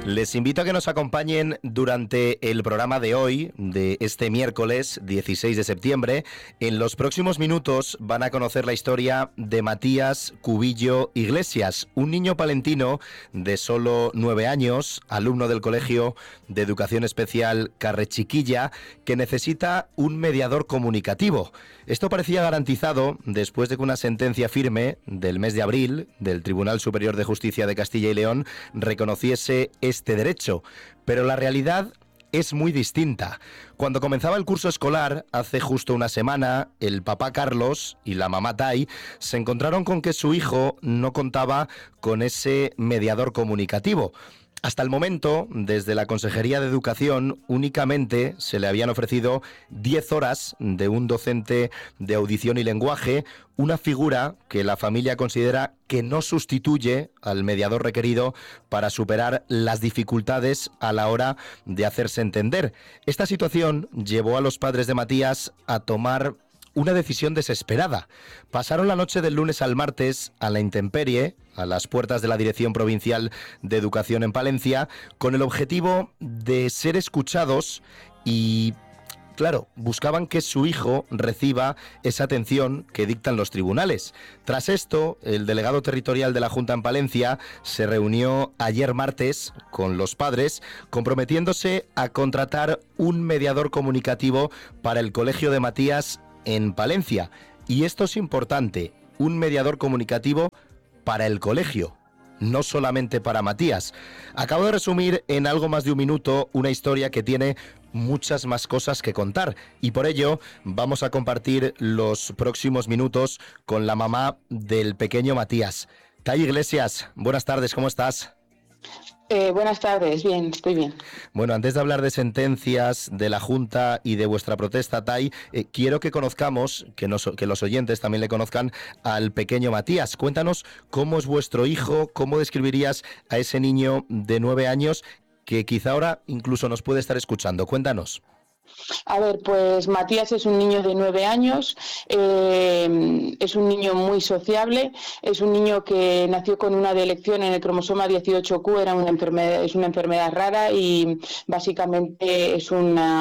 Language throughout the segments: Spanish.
Les invito a que nos acompañen durante el programa de hoy, de este miércoles 16 de septiembre. En los próximos minutos van a conocer la historia de Matías Cubillo Iglesias, un niño palentino de solo 9 años, alumno del Colegio de Educación Especial Carrechiquilla, que necesita un mediador comunicativo. Esto parecía garantizado después de que una sentencia firme del mes de abril del Tribunal Superior de Justicia de Castilla y León reconociese este derecho, pero la realidad es muy distinta. Cuando comenzaba el curso escolar, hace justo una semana, el papá Carlos y la mamá Tai se encontraron con que su hijo no contaba con ese mediador comunicativo. Hasta el momento, desde la Consejería de Educación, únicamente se le habían ofrecido 10 horas de un docente de audición y lenguaje, una figura que la familia considera que no sustituye al mediador requerido para superar las dificultades a la hora de hacerse entender. Esta situación llevó a los padres de Matías a tomar una decisión desesperada. Pasaron la noche del lunes al martes a la intemperie, a las puertas de la Dirección Provincial de Educación en Palencia, con el objetivo de ser escuchados y, claro, buscaban que su hijo reciba esa atención que dictan los tribunales. Tras esto, el delegado territorial de la Junta en Palencia se reunió ayer martes con los padres, comprometiéndose a contratar un mediador comunicativo para el Colegio de Matías en Palencia. Y esto es importante, un mediador comunicativo para el colegio, no solamente para Matías. Acabo de resumir en algo más de un minuto una historia que tiene muchas más cosas que contar, y por ello vamos a compartir los próximos minutos con la mamá del pequeño Matías. Tai Iglesias, buenas tardes, ¿cómo estás? Buenas tardes, bien, estoy bien. Bueno, antes de hablar de sentencias, de la Junta y de vuestra protesta, Tai, quiero que conozcamos, que los oyentes también le conozcan al pequeño Matías. Cuéntanos cómo es vuestro hijo, cómo describirías a ese niño de 9 años que quizá ahora incluso nos puede estar escuchando. Cuéntanos. A ver, pues Matías es un niño de 9 años, es un niño muy sociable, es un niño que nació con una delección en el cromosoma 18Q, es una enfermedad rara y básicamente es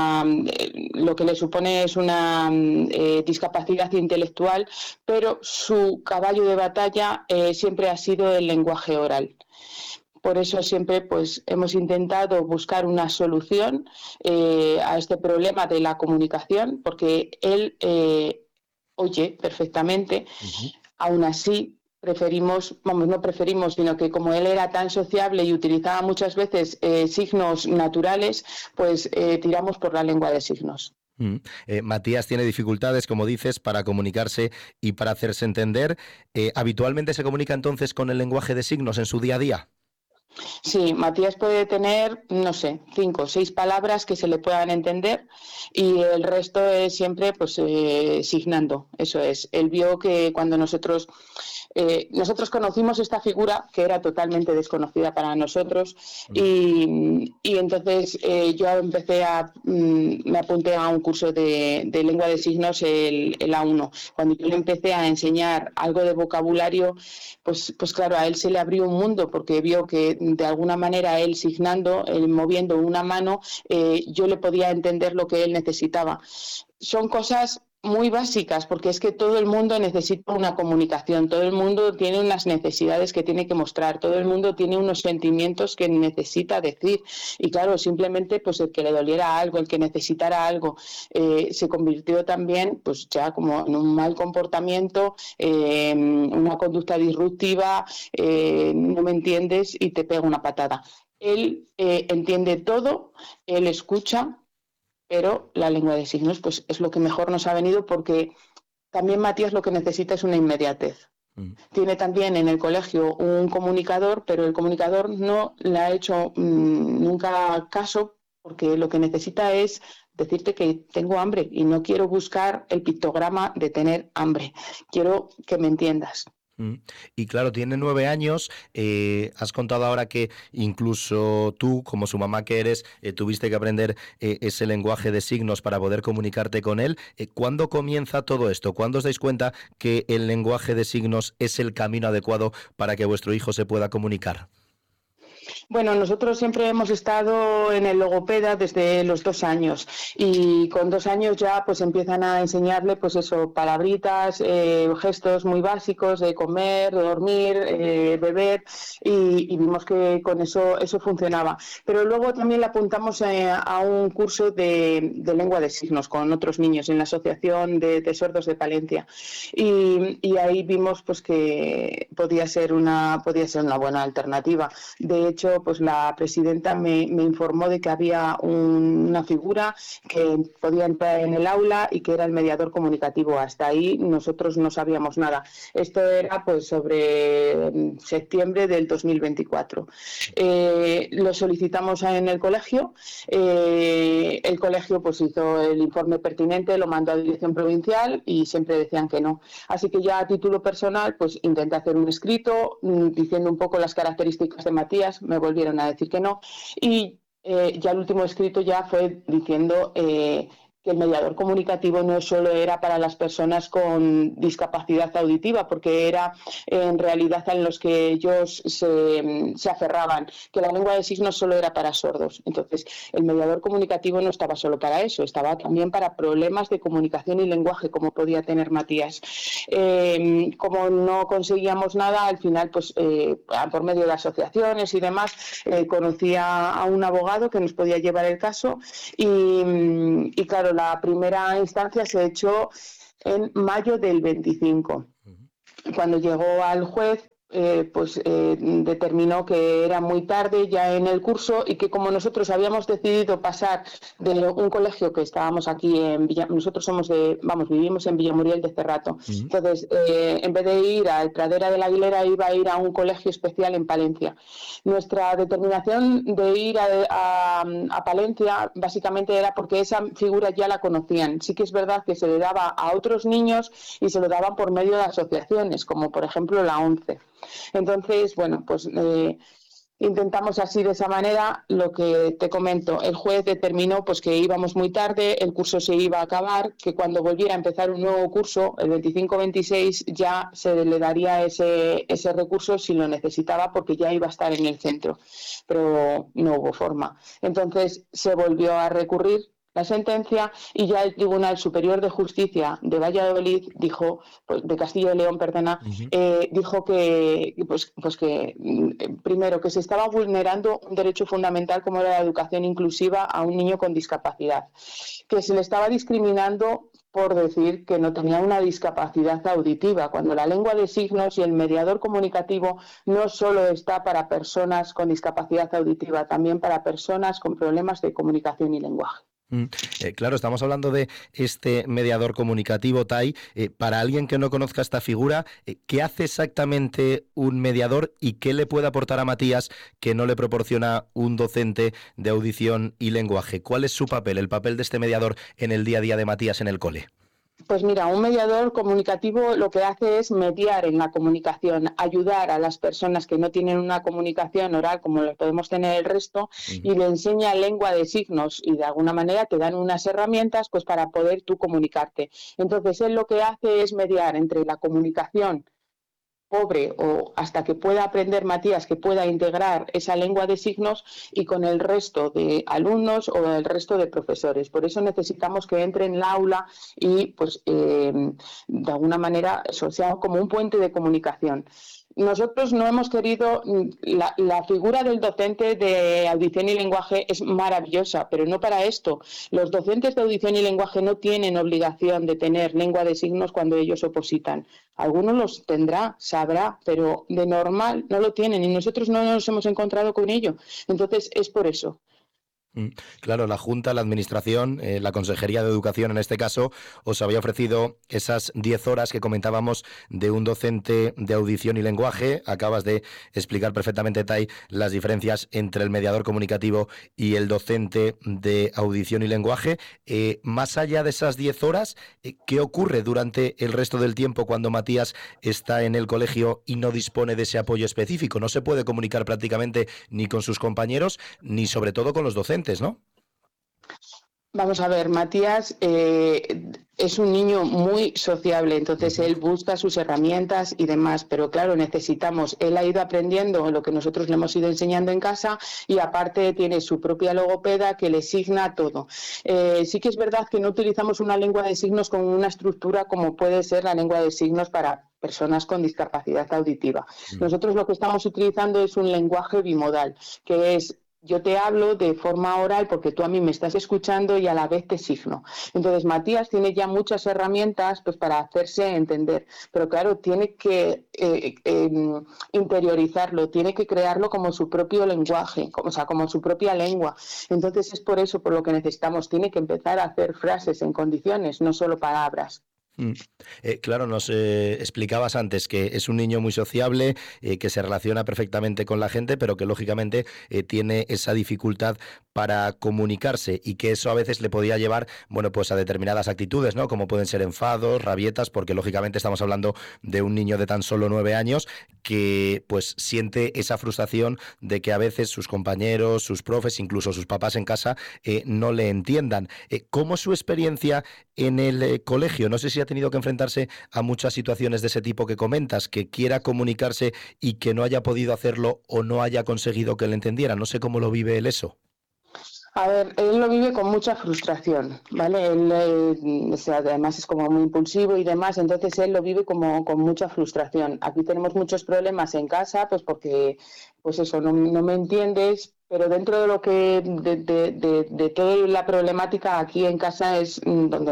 lo que le supone es una discapacidad intelectual, pero su caballo de batalla siempre ha sido el lenguaje oral. Por eso siempre pues hemos intentado buscar una solución a este problema de la comunicación, porque él oye perfectamente. Aún así no preferimos, sino que como él era tan sociable y utilizaba muchas veces signos naturales, pues tiramos por la lengua de signos. Matías tiene dificultades, como dices, para comunicarse y para hacerse entender. ¿Habitualmente se comunica entonces con el lenguaje de signos en su día a día? Sí, Matías puede tener, 5 o 6 palabras que se le puedan entender y el resto es siempre pues signando, eso es. Él vio que cuando nosotros conocimos esta figura que era totalmente desconocida para nosotros y entonces yo me apunté a un curso de lengua de signos, el A1. Cuando yo le empecé a enseñar algo de vocabulario, pues claro, a él se le abrió un mundo porque vio que de alguna manera él signando, él moviendo una mano, yo le podía entender lo que él necesitaba. Son cosas muy básicas, porque es que todo el mundo necesita una comunicación, todo el mundo tiene unas necesidades que tiene que mostrar, todo el mundo tiene unos sentimientos que necesita decir, y claro, simplemente pues el que le doliera algo, el que necesitara algo, se convirtió también pues ya como en un mal comportamiento, una conducta disruptiva, no me entiendes y te pega una patada. Él entiende todo, él escucha, pero la lengua de signos pues es lo que mejor nos ha venido, porque también Matías lo que necesita es una inmediatez. Tiene también en el colegio un comunicador, pero el comunicador no le ha hecho nunca caso, porque lo que necesita es decirte que tengo hambre y no quiero buscar el pictograma de tener hambre. Quiero que me entiendas. Y claro, tiene 9 años, has contado ahora que incluso tú, como su mamá que eres, tuviste que aprender ese lenguaje de signos para poder comunicarte con él. ¿Cuándo comienza todo esto? ¿Cuándo os dais cuenta que el lenguaje de signos es el camino adecuado para que vuestro hijo se pueda comunicar? Bueno, nosotros siempre hemos estado en el logopeda desde los 2 años y con 2 años ya pues empiezan a enseñarle pues eso, palabritas, gestos muy básicos de comer, dormir, beber y vimos que con eso funcionaba. Pero luego también le apuntamos a un curso de lengua de signos con otros niños en la Asociación de Sordos de Palencia y ahí vimos pues que podía ser una buena alternativa. De hecho, pues la presidenta me informó de que había una figura que podía entrar en el aula y que era el mediador comunicativo. Hasta ahí nosotros no sabíamos nada. Esto era pues sobre septiembre del 2024. Lo solicitamos en el colegio. El colegio pues hizo el informe pertinente, lo mandó a dirección provincial y siempre decían que no. Así que ya a título personal pues intenté hacer un escrito diciendo un poco las características de Matías, me volvieron a decir que no y ya el último escrito ya fue diciendo que el mediador comunicativo no solo era para las personas con discapacidad auditiva, porque era en realidad en los que ellos se aferraban, que la lengua de signos solo era para sordos. Entonces, el mediador comunicativo no estaba solo para eso, estaba también para problemas de comunicación y lenguaje, como podía tener Matías. Como no conseguíamos nada, al final, pues por medio de asociaciones y demás, conocí a un abogado que nos podía llevar el caso y claro, la primera instancia se echó en mayo del 25. Cuando llegó al juez, determinó que era muy tarde ya en el curso y que como nosotros habíamos decidido pasar de un colegio que estábamos aquí en nosotros vivimos en Villamuriel de Cerrato. Entonces, en vez de ir al Pradera de la Aguilera, iba a ir a un colegio especial en Palencia. Nuestra determinación de ir a Palencia básicamente era porque esa figura ya la conocían. Sí que es verdad que se le daba a otros niños y se lo daban por medio de asociaciones, como por ejemplo la ONCE. Entonces, bueno, pues intentamos así de esa manera. Lo que te comento, el juez determinó pues que íbamos muy tarde, el curso se iba a acabar, que cuando volviera a empezar un nuevo curso, el 25-26, ya se le daría ese recurso si lo necesitaba porque ya iba a estar en el centro, pero no hubo forma. Entonces se volvió a recurrir la sentencia y ya el Tribunal Superior de Justicia de Valladolid dijo, de Castilla y León, perdona, dijo que primero que se estaba vulnerando un derecho fundamental como era la educación inclusiva a un niño con discapacidad, que se le estaba discriminando por decir que no tenía una discapacidad auditiva, cuando la lengua de signos y el mediador comunicativo no solo está para personas con discapacidad auditiva, también para personas con problemas de comunicación y lenguaje. Claro, estamos hablando de este mediador comunicativo, Tai. Para alguien que no conozca esta figura, ¿qué hace exactamente un mediador y qué le puede aportar a Matías que no le proporciona un docente de audición y lenguaje? ¿Cuál es su papel, el papel de este mediador en el día a día de Matías en el cole? Pues mira, un mediador comunicativo lo que hace es mediar en la comunicación, ayudar a las personas que no tienen una comunicación oral como lo podemos tener el resto y le enseña lengua de signos y de alguna manera te dan unas herramientas pues para poder tú comunicarte. Entonces él lo que hace es mediar entre la comunicación pobre o hasta que pueda aprender Matías, que pueda integrar esa lengua de signos y con el resto de alumnos o el resto de profesores. Por eso necesitamos que entre en el aula y pues de alguna manera eso sea como un puente de comunicación. Nosotros no hemos querido, la figura del docente de audición y lenguaje es maravillosa, pero no para esto. Los docentes de audición y lenguaje no tienen obligación de tener lengua de signos cuando ellos opositan. Algunos los tendrá, sabrá, pero de normal no lo tienen y nosotros no nos hemos encontrado con ello. Entonces es por eso. Claro, la Junta, la Administración, la Consejería de Educación en este caso, os había ofrecido esas 10 horas que comentábamos de un docente de audición y lenguaje. Acabas de explicar perfectamente, Tai, las diferencias entre el mediador comunicativo y el docente de audición y lenguaje. Más allá de esas 10 horas, ¿qué ocurre durante el resto del tiempo cuando Matías está en el colegio y no dispone de ese apoyo específico? No se puede comunicar prácticamente ni con sus compañeros, ni sobre todo con los docentes, ¿no? Vamos a ver, Matías es un niño muy sociable, entonces él busca sus herramientas y demás, pero claro, él ha ido aprendiendo lo que nosotros le hemos ido enseñando en casa y aparte tiene su propia logopeda que le signa todo. Sí que es verdad que no utilizamos una lengua de signos con una estructura como puede ser la lengua de signos para personas con discapacidad auditiva. Nosotros lo que estamos utilizando es un lenguaje bimodal, que es: yo te hablo de forma oral porque tú a mí me estás escuchando y a la vez te signo. Entonces, Matías tiene ya muchas herramientas pues para hacerse entender, pero claro, tiene que interiorizarlo, tiene que crearlo como su propio lenguaje, como su propia lengua. Entonces, es por eso por lo que necesitamos. Tiene que empezar a hacer frases en condiciones, no solo palabras. Claro, nos explicabas antes que es un niño muy sociable, que se relaciona perfectamente con la gente, pero que lógicamente tiene esa dificultad para comunicarse y que eso a veces le podía llevar, bueno, pues a determinadas actitudes, ¿no? Como pueden ser enfados, rabietas, porque lógicamente estamos hablando de un niño de tan solo 9 años que pues siente esa frustración de que a veces sus compañeros, sus profes, incluso sus papás en casa no le entiendan. ¿Cómo es su experiencia en el colegio? No sé si ha tenido que enfrentarse a muchas situaciones de ese tipo que comentas, que quiera comunicarse y que no haya podido hacerlo o no haya conseguido que le entendiera. No sé cómo lo vive él eso. A ver, él lo vive con mucha frustración, ¿vale? Él, además es como muy impulsivo y demás, entonces él lo vive como con mucha frustración. Aquí tenemos muchos problemas en casa, pues porque, pues eso, no me entiendes, pero dentro de lo que, de toda la problemática aquí en casa es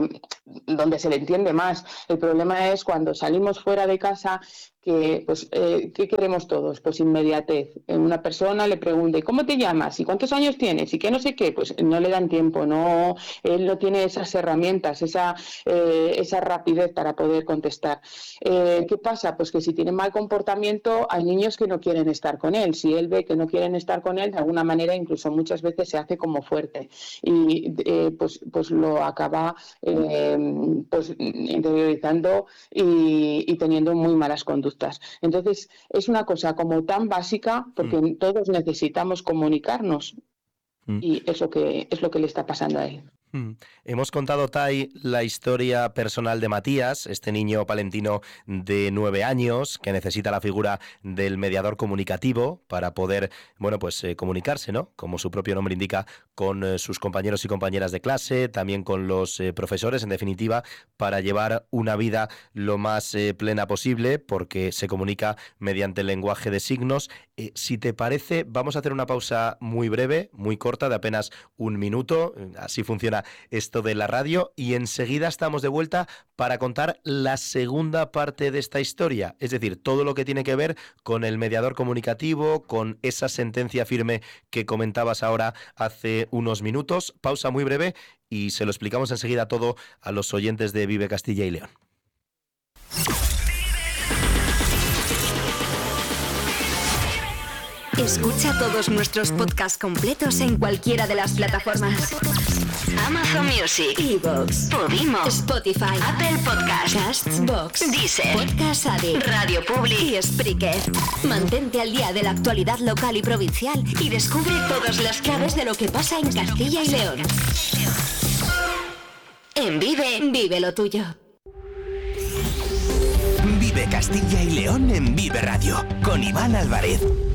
donde se le entiende más. El problema es cuando salimos fuera de casa, que, pues, ¿qué queremos todos? Pues inmediatez. Una persona le pregunta: ¿cómo te llamas? ¿Y cuántos años tienes? ¿Y qué no sé qué? Pues no le dan tiempo, él no tiene esas herramientas, esa rapidez para poder contestar. ¿Qué pasa? Pues que si tiene mal comportamiento, hay niños que no quieren estar con él. Si él ve que no quieren estar con él, de alguna manera incluso muchas veces se hace como fuerte y pues lo acaba pues interiorizando y teniendo muy malas conductas. Entonces, es una cosa como tan básica porque todos necesitamos comunicarnos y eso que es lo que le está pasando a él. Hemos contado, Tai, la historia personal de Matías, este niño palentino de 9 años que necesita la figura del mediador comunicativo para poder, bueno, pues comunicarse, ¿no? Como su propio nombre indica, con sus compañeros y compañeras de clase, también con los profesores, en definitiva, para llevar una vida lo más plena posible, porque se comunica mediante el lenguaje de signos. Si te parece, vamos a hacer una pausa muy breve, muy corta, de apenas 1 minuto, así funciona esto de la radio, y enseguida estamos de vuelta para contar la segunda parte de esta historia, es decir, todo lo que tiene que ver con el mediador comunicativo, con esa sentencia firme que comentabas ahora hace unos minutos. Pausa muy breve y se lo explicamos enseguida todo a los oyentes de Vive Castilla y León. Escucha todos nuestros podcasts completos en cualquiera de las plataformas: Amazon Music, iVoox, Podimo, Spotify, Apple Podcasts, Castbox, Deezer, Podcast Addict, Radio Public y Spreaker. Mantente al día de la actualidad local y provincial y descubre todas las claves de lo que pasa en Castilla y León. En Vive, vive lo tuyo. Vive Castilla y León en Vive Radio con Iván Álvarez.